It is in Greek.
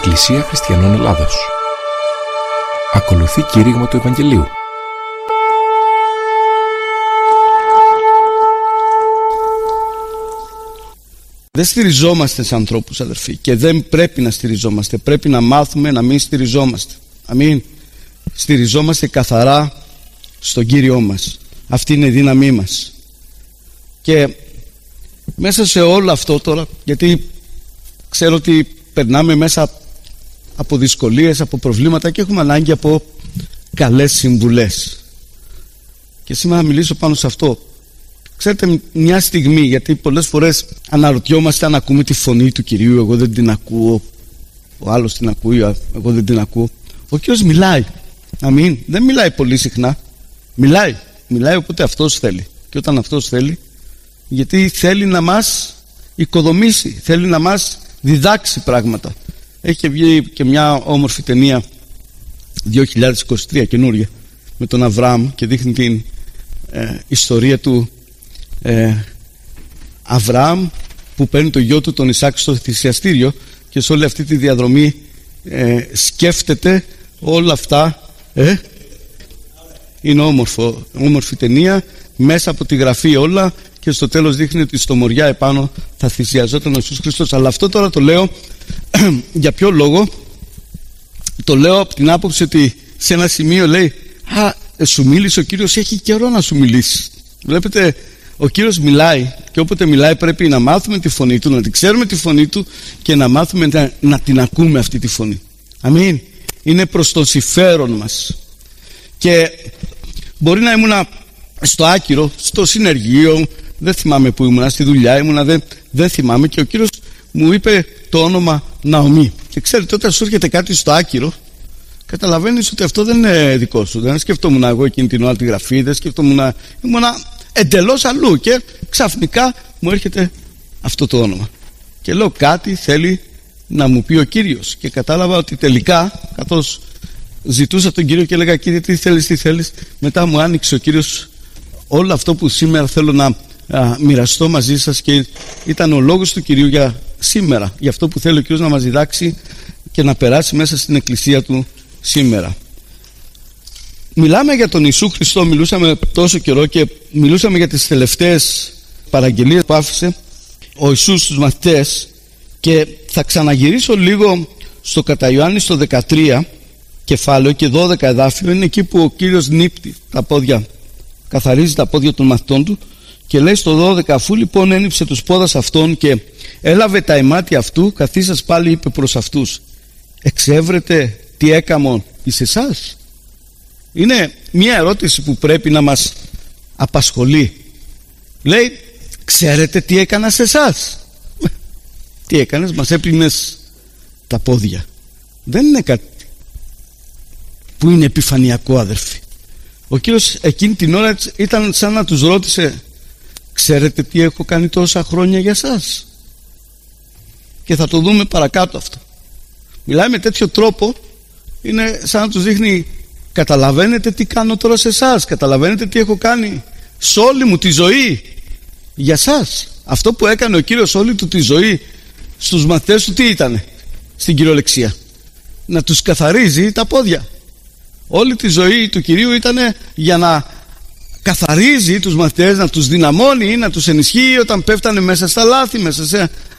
Εκκλησία Χριστιανών Ελλάδος. Ακολουθεί κήρυγμα του Ευαγγελίου. Δεν στηριζόμαστε σε ανθρώπους, αδερφοί, και δεν πρέπει να στηριζόμαστε. Πρέπει να μάθουμε να μην στηριζόμαστε. Αμήν. Στηριζόμαστε καθαρά στον Κύριό μας. Αυτή είναι η δύναμή μας. Και μέσα σε όλο αυτό τώρα, γιατί ξέρω ότι περνάμε μέσα από δυσκολίες, από προβλήματα και έχουμε ανάγκη από καλές συμβουλές. Και σήμερα να μιλήσω πάνω σε αυτό. Ξέρετε, μια στιγμή, γιατί πολλές φορές αναρωτιόμαστε αν ακούμε τη φωνή του Κυρίου. Εγώ δεν την ακούω, ο άλλος την ακούει, εγώ δεν την ακούω. Ο Κύριος μιλάει. Αμήν. Δεν μιλάει πολύ συχνά. Μιλάει όποτε Αυτός θέλει. Και όταν Αυτός θέλει, γιατί θέλει να μας οικοδομήσει, θέλει να μας διδάξει πράγματα. Έχει βγει και μια όμορφη ταινία 2023 καινούρια με τον Αβραάμ και δείχνει την ιστορία του Αβραάμ που παίρνει το γιο του τον Ισάκ στο θυσιαστήριο και σε όλη αυτή τη διαδρομή σκέφτεται όλα αυτά. Είναι όμορφη ταινία, μέσα από τη γραφή όλα, και στο τέλος δείχνει ότι στο μοριά επάνω θα θυσιαζόταν ο Ιησούς Χριστός. Αλλά αυτό τώρα το λέω για ποιο λόγο? Το λέω από την άποψη ότι σε ένα σημείο λέει σου μίλησε ο Κύριος, έχει καιρό να σου μιλήσει. Βλέπετε, ο Κύριος μιλάει και όποτε μιλάει πρέπει να μάθουμε τη φωνή του, να την ξέρουμε τη φωνή του και να μάθουμε να την ακούμε αυτή τη φωνή. Αμήν. Είναι προς το συμφέρον μας. Και μπορεί να ήμουνα στο άκυρο, στο συνεργείο, δεν θυμάμαι που ήμουνα, στη δουλειά ήμουνα, δεν θυμάμαι, και ο Κύριος μου είπε το όνομα Ναομή. Και ξέρετε, όταν σου έρχεται κάτι στο άκυρο, καταλαβαίνεις ότι αυτό δεν είναι δικό σου. Δεν σκεφτόμουν εγώ εκείνη την ώρα τη γραφή, δεν σκεφτόμουν, ήμουνα εντελώς αλλού και ξαφνικά μου έρχεται αυτό το όνομα. Και λέω, κάτι θέλει να μου πει ο Κύριος. Και κατάλαβα ότι τελικά, καθώς ζητούσα τον Κύριο και έλεγα, Κύριε, τι θέλεις, μετά μου άνοιξε ο Κύριος όλο αυτό που σήμερα θέλω να μοιραστώ μαζί σας, και ήταν ο λόγος του Κυρίου για σήμερα, για αυτό που θέλει ο Κύριος να μας διδάξει και να περάσει μέσα στην εκκλησία του σήμερα. Μιλάμε για τον Ιησού Χριστό, μιλούσαμε τόσο καιρό και μιλούσαμε για τις τελευταίες παραγγελίες που άφησε ο Ιησούς στους μαθητές, και θα ξαναγυρίσω λίγο στο κατά Ιωάννη στο 13 κεφάλαιο και 12 εδάφιο. Είναι εκεί που ο Κύριος νύπτει τα πόδια, καθαρίζει τα πόδια των μαθητών του, και λέει στο 12, αφού λοιπόν ένυψε τους πόδας αυτών και έλαβε τα αιμάτια αυτού, καθίσας πάλι είπε προς αυτούς, εξεύρετε τι έκαμον εις εσάς? Είναι μια ερώτηση που πρέπει να μας απασχολεί. Λέει, ξέρετε τι έκανα σε εσάς? Τι έκανες? Μας έπλυνες τα πόδια. Δεν είναι κάτι που είναι επιφανειακό, αδερφοί. Ο Κύριος εκείνη την ώρα ήταν σαν να τους ρώτησε, ξέρετε τι έχω κάνει τόσα χρόνια για σας? Και θα το δούμε παρακάτω αυτό. Μιλάει με τέτοιο τρόπο, είναι σαν να τους δείχνει, καταλαβαίνετε τι κάνω τώρα σε εσάς? Καταλαβαίνετε τι έχω κάνει σε όλη μου τη ζωή για σας? Αυτό που έκανε ο Κύριος όλη του τη ζωή στους μαθητές του, τι ήτανε στην κυριολεξία? Να τους καθαρίζει τα πόδια. Όλη τη ζωή του Κυρίου ήταν για να καθαρίζει τους μαθητές, να τους δυναμώνει, να τους ενισχύει όταν πέφτανε μέσα στα λάθη, μέσα σε